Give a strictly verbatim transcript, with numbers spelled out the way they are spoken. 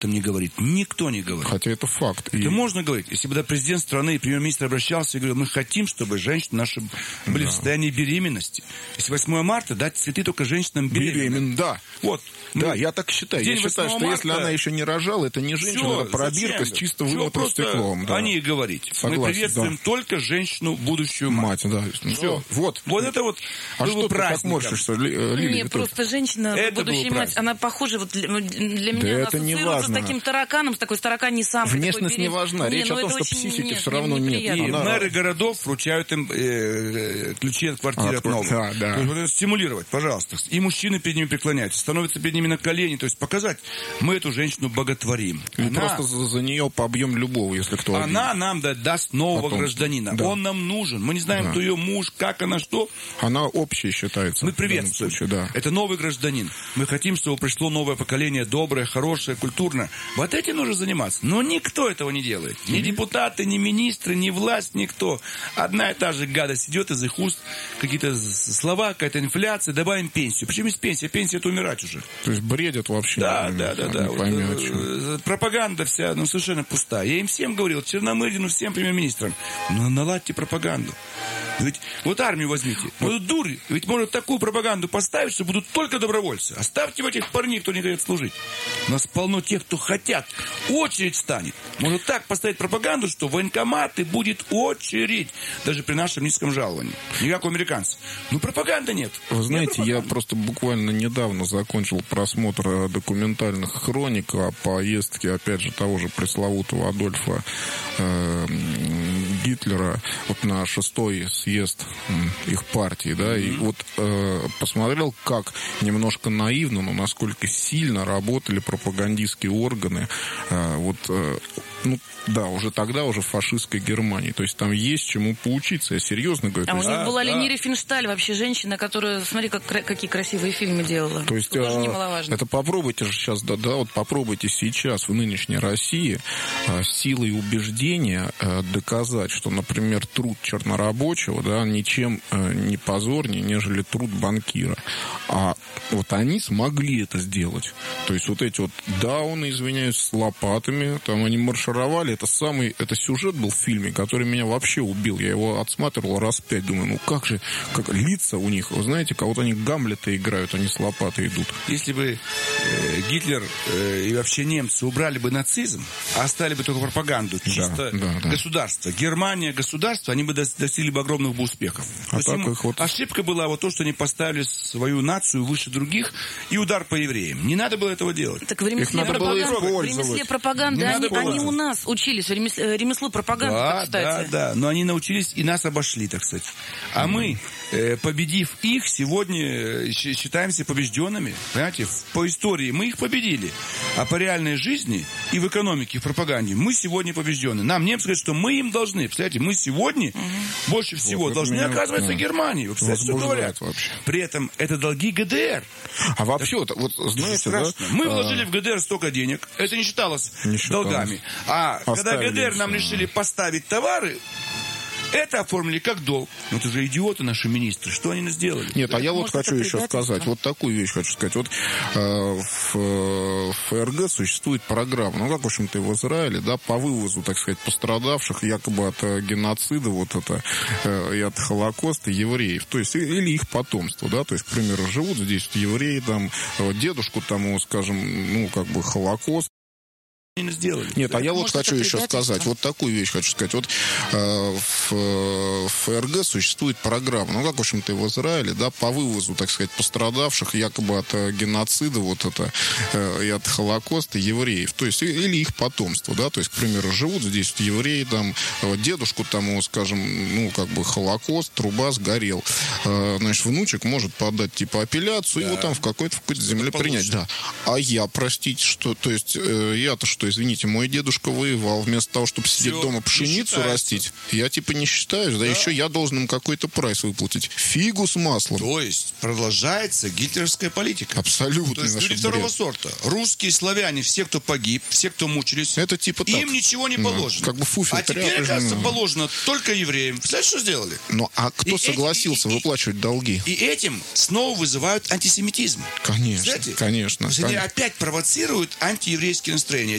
не говорит. Никто не говорит. Хотя это факт. Это и... можно говорить. Если бы да, президент страны и премьер-министр обращался и говорил, мы хотим, чтобы женщины наши были да. в состоянии беременности. Если восьмое марта дать цветы только женщинам беременным. Беременным, да. Вот. Да, ну, я так считаю. Я считаю, что марта... если она еще не рожала, это не женщина, Все, это пробирка с чисто вымытым стеклом. Да. О ней говорить. Согласен, мы приветствуем да. только женщину, будущую мать. Мать, да. Все. Вот. Вот это вот а было что праздником. ты так морщишься, Лилия? Не, просто женщина, это будущая мать, она похожа, вот для, для меня да она это ассоциируется с таким тараканом, с такой тараканной самкой. Внешность не важна. Речь не, о том, что психики нет, все равно нет. И она... мэры городов вручают им э, ключи от квартиры от новых. Да, да. То есть, вот, стимулировать, пожалуйста. И мужчины перед ними преклоняются, становятся перед ними на колени. То есть показать, мы эту женщину боготворим. И она, просто за, за нее побьем любого, если кто обидит. Она нам да, даст нового Потом, гражданина. Да. Он нам нужен. Мы не знаем, да. кто ее муж, как она, что. Она общая считается. Мы приветствуем. Случае, да. Это новый гражданин. Мы хотим, чтобы пришло новое поколение, доброе, хорошее, культурное. Вот этим нужно заниматься. Но никто этого не делает. Ни mm-hmm. депутаты, ни министры, ни власть, никто. Одна и та же гадость идет из их уст. Какие-то слова, какая-то инфляция. Добавим пенсию. Почему из пенсии? Пенсия — это умирать уже. То есть бредят вообще. Да, не, да, да, да. Не поймет, вот, пропаганда вся, ну, совершенно пустая. Я им всем говорил, Черномырдину, всем премьер-министрам, ну, наладьте пропаганду. Ведь вот армию возьмите. Вот, вот дурь. Ведь можно такую пропаганду поставить, что будут только добровольцы. Оставьте в этих парней, кто не хотят служить. У нас полно тех, кто хотят. Очередь станет. Можно так поставить пропаганду, что в военкоматы будет очередь. Даже при нашем низком жаловании. Не как у американцев. Ну, пропаганды нет. Вы знаете, я просто буквально недавно закончил просмотр документальных хроник о поездке, опять же, того же пресловутого Адольфа э, Гитлера вот на шестой съезд их партии, да, mm-hmm. и вот э, посмотрел, как немножко наивно, но насколько сильно работали пропагандистские органы, э, вот, э, ну, да, уже тогда, уже в фашистской Германии. То есть там есть чему поучиться, я серьезно говорю. А у есть... них да, была да. Лени Рифеншталь, вообще женщина, которая, смотри, как, какие красивые фильмы делала. То есть это тоже а, немаловажно. Это попробуйте же сейчас, да, да, вот попробуйте сейчас в нынешней России а, силой убеждения а, доказать, что, например, труд чернорабочего, да, ничем а, не позорнее, нежели труд банкира. А вот они смогли это сделать. То есть вот эти вот дауны, извиняюсь, с лопатами, там они маршировали. Это самый, это сюжет был в фильме, который меня вообще убил. Я его отсматривал раз пять. Думаю, ну как же, как лица у них, вы знаете, как вот они Гамлета играют, они с лопатой идут. Если бы э, Гитлер э, и вообще немцы убрали бы нацизм, а оставили бы только пропаганду, чисто да, да, да. государство, Германия, государство, они бы достигли бы огромных бы успехов. А то так их вот... Ошибка была вот то, что они поставили свою нацию выше других и удар по евреям. Не надо было этого делать. Так в ремесле пропаганды, в ремесле пропаганды они, они у нас учились, ремесло, ремесло пропаганды, да, кстати. Да, да, но они научились и нас обошли, так сказать. А mm-hmm. мы, э, победив их, сегодня считаемся побежденными. Понимаете, по истории мы их победили. А по реальной жизни и в экономике, и в пропаганде мы сегодня побеждены. Нам немцы говорят, что мы им должны. Представляете, мы сегодня mm-hmm. больше всего вот должны, оказывается, да. Германии. Вы представляете, что говорят? Вообще. При этом это долги ГДР. А вообще, вот, вот знаете, да? Мы вложили в ГДР столько денег, это не считалось не долгами. А Оставили когда ГДР нам решили поставить товары, это оформили как долг. Ну, это же идиоты наши министры. Что они сделали? Нет, а я вот Может, хочу еще сказать. Вот такую вещь хочу сказать. Вот э, в, в ФРГ существует программа, ну, как, в общем-то, и в Израиле, да, по вывозу, так сказать, пострадавших якобы от геноцида, вот это, э, и от Холокоста евреев. То есть, или их потомство, да, то есть, к примеру, живут здесь евреи, там, дедушку тому, скажем, ну, как бы, Холокост. Сделали. Нет, а я Может, вот хочу еще сказать, вот такую вещь хочу сказать. Вот э, в, в ФРГ существует программа, ну, как, в общем-то, и в Израиле, да, по вывозу, так сказать, пострадавших якобы от геноцида, вот это, э, и от Холокоста евреев, то есть, или их потомство, да, то есть, к примеру, живут здесь евреи, там, дедушку тому, скажем, ну, как бы, Холокост, труба сгорел, э, значит, внучек может подать, типа, апелляцию, да. И его там в какой-то, в какой-то земле принять, да. А я, простите, что, то есть, э, я-то что, извините, мой дедушка воевал, вместо того, чтобы сидеть Всё, дома пшеницу растить, я типа не считаю, да, да, еще я должен им какой-то прайс выплатить. Фигу с маслом. То есть продолжается гитлеровская политика. Абсолютно. То есть люди второго сорта. Русские, славяне, все, кто погиб, все, кто мучились, это типа так. Им ничего не положено. Ну, как бы фуфель, а теперь, тряпка, оказывается, ну. положено только евреям. Представляете, что сделали? Ну, а кто и согласился эти, и, выплачивать долги? И этим снова вызывают антисемитизм. Конечно, Знаете? конечно. То есть они конечно. опять провоцируют антиеврейские настроения.